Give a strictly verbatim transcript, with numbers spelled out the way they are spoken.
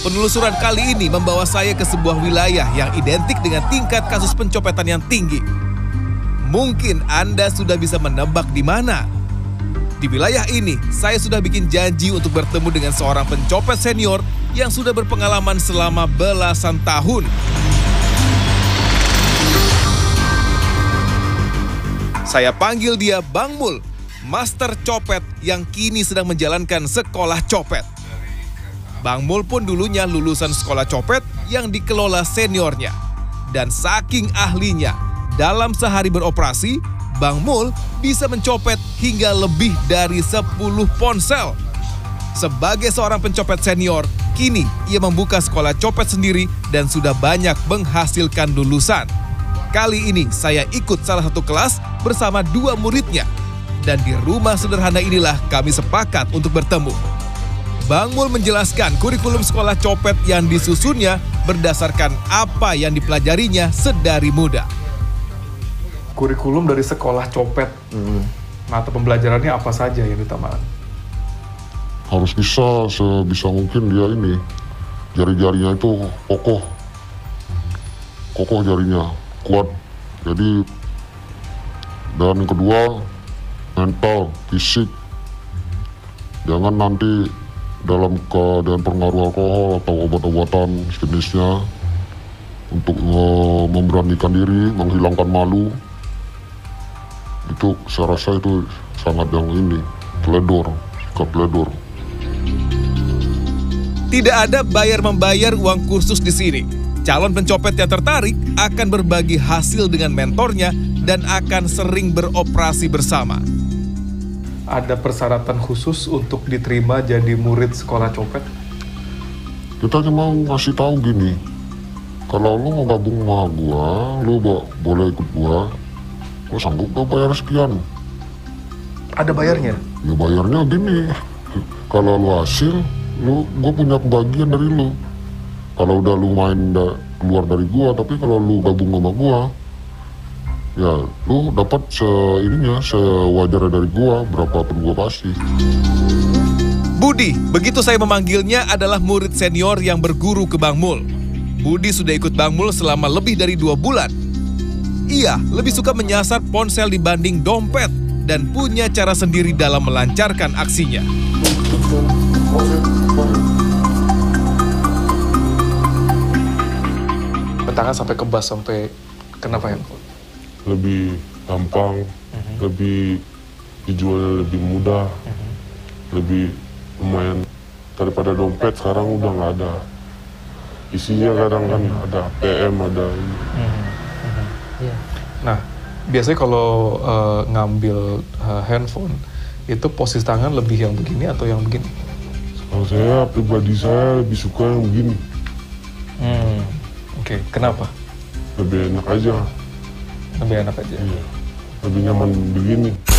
Penelusuran kali ini membawa saya ke sebuah wilayah yang identik dengan tingkat kasus pencopetan yang tinggi. Mungkin Anda sudah bisa menebak di mana. Di wilayah ini, saya sudah bikin janji untuk bertemu dengan seorang pencopet senior yang sudah berpengalaman selama belasan tahun. Saya panggil dia Bang Mul, master copet yang kini sedang menjalankan sekolah copet. Bang Mul pun dulunya lulusan sekolah copet yang dikelola seniornya. Dan saking ahlinya, dalam sehari beroperasi, Bang Mul bisa mencopet hingga lebih dari sepuluh ponsel. Sebagai seorang pencopet senior, kini ia membuka sekolah copet sendiri dan sudah banyak menghasilkan lulusan. Kali ini saya ikut salah satu kelas bersama dua muridnya. Dan di rumah sederhana inilah kami sepakat untuk bertemu. Bang Mul menjelaskan kurikulum sekolah copet yang disusunnya berdasarkan apa yang dipelajarinya sedari muda. Kurikulum dari sekolah copet, hmm. mata pembelajarannya apa saja yang ditamakan? Harus bisa sebisa mungkin dia ini, jari-jarinya itu kokoh, kokoh jarinya, kuat. Jadi, dan yang kedua, mental, fisik. Jangan nanti dalam keadaan pengaruh alkohol atau obat-obatan jenisnya untuk uh, memberanikan diri, menghilangkan malu. Itu saya rasa itu sangat yang ini, teledor, sikap teledor. Tidak ada bayar-membayar uang kursus di sini. Calon pencopet yang tertarik akan berbagi hasil dengan mentornya dan akan sering beroperasi bersama. Ada persyaratan khusus untuk diterima jadi murid sekolah copet? Kita cuma ngasih tahu gini, kalau lu mau gabung sama gua, lu boleh ikut gua. Gue sanggup gak bayar sekian. Ada bayarnya? Ya bayarnya gini, kalau lu hasil, lu, gue punya kebagian dari lu. Kalau udah lu main da, keluar dari gua, tapi kalau lu gabung sama gua, ya lu dapat se ininya, sewajarnya dari gua, berapapun gua kasih. Budi, begitu saya memanggilnya, adalah murid senior yang berguru ke Bang Mul. Budi sudah ikut Bang Mul selama lebih dari dua bulan. Ia lebih suka menyasar ponsel dibanding dompet dan punya cara sendiri dalam melancarkan aksinya. Tangan sampai kebas, sampai kenapa ya? Lebih gampang, uh-huh. lebih dijual lebih mudah, uh-huh. lebih lumayan daripada dompet sekarang udah nggak ada. Isinya kadang kan ada A T M, ada ini. Uh-huh. Nah, biasanya kalau uh, ngambil uh, handphone, itu posisi tangan lebih yang begini atau yang begini? Kalau saya, pribadi saya lebih suka yang begini. Hmm, Oke, okay. Kenapa? Lebih enak aja. Lebih enak aja? Iya, lebih nyaman begini.